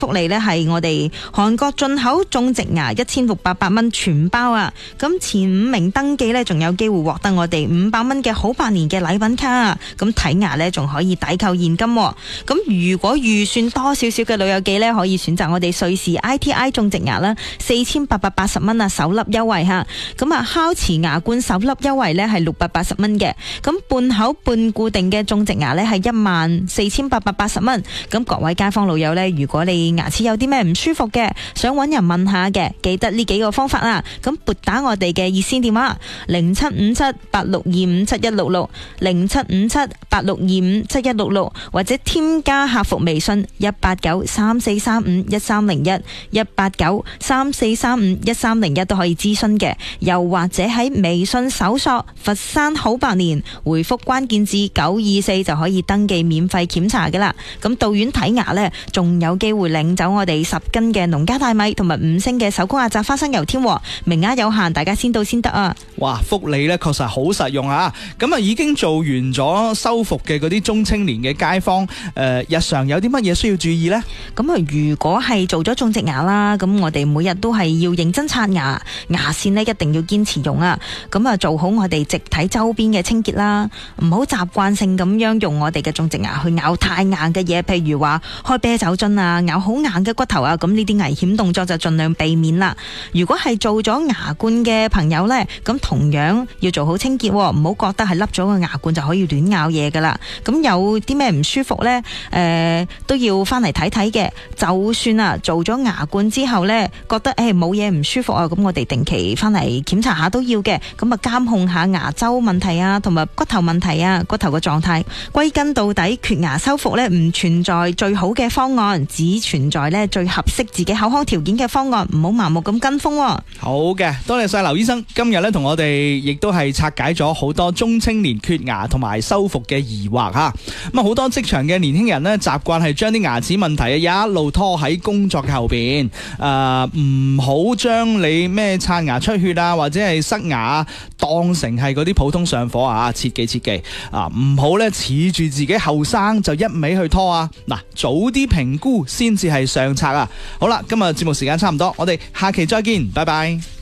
福利呢係我哋韓國進口種植牙1600蚊全包啊！咁前5名登記呢，仲有機會獲得我哋500蚊嘅好8年嘅禮品卡。咁睇牙呢，仲可以抵扣現金。咁如果預算多少少嘅老友記呢，可以選擇我哋瑞士 ITI 種植牙啦，4880蚊啊首粒優惠吓。咁啊烤瓷牙冠首粒優惠呢係680蚊嘅。咁半口半固定嘅種植牙呢係14880蚊。咁各位街坊老友呢，如果你牙齒有啲咩唔舒服嘅，想揾人問下嘅，記得呢幾個方法啊。咁撥打我哋嘅熱線電話075786257166 075786257166，或者添加客服微信18934351301 18934351301都可以諮詢嘅。又或者喺微信搜索佛山好百年，回覆關鍵字924就可以登記免費檢查噶啦。咁到院睇牙呢，仲有機會領走我哋10斤嘅農家大米同埋5星嘅手工壓榨花生油添，名額有限，大家先到先得啊！ 哇，福利呢確實好實用啊！咁啊已經做完咗修復嘅嗰啲中青年嘅街坊，日常有啲乜嘢需要注意呢？ 咁啊，如果係做咗種植牙啦，咁我哋每日都係要認真刷牙，牙線呢一定要堅持用啊！咁啊，做好我哋植體周邊嘅清潔啦，唔好習慣性咁樣用我哋嘅種植牙去咬太硬嘅嘢，譬如話開啤酒樽啊，咬好硬嘅骨頭啊，咁呢啲危險動作就盡量避免啦。如果係做咗牙冠嘅朋友呢，咁同樣要做好清潔，唔好覺得係笠咗個牙冠就可以亂咬嘢噶啦。咁有啲咩唔舒服呢？都要翻嚟睇睇嘅。就算啊做咗牙冠之後呢，覺得冇嘢唔舒服啊，咁我哋定期翻嚟檢查下都要嘅。咁啊監控下牙周問題啊，同埋骨頭問題啊，骨頭嘅狀態。歸根到底，缺牙修復呢唔存在最好嘅方案，只存在呢最合適自己口腔條件嘅方案，唔好盲目咁跟風。 好嘅，多謝晒劉醫生，今日呢同我哋亦都係拆解咗好多中青年缺牙同埋修復嘅疑惑吓。咁啊好多職場嘅年輕人呢，習慣係將啲牙齒問題一路拖喺工作嘅後邊，唔好將你咩刷牙出血啊或者係塞牙當成係嗰啲普通上火啊，切記唔好呢恃住自己後生就一味去拖啊。嗱，早啲評估先至係上策啊。好啦，今日節目時間差唔多，我哋下期再見，拜拜。